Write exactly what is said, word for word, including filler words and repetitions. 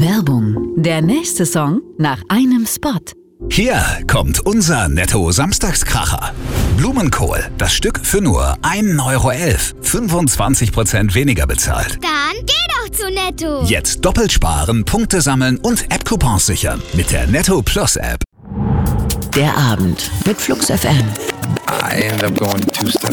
Werbung. Der nächste Song nach einem Spot. Hier kommt unser Netto-Samstagskracher. Blumenkohl, das Stück für nur ein Euro elf. fünfundzwanzig Prozent weniger bezahlt. Dann geh doch zu Netto. Jetzt doppelt sparen, Punkte sammeln und App-Coupons sichern mit der Netto Plus App. Der Abend mit Flux F M. I ended up going two steps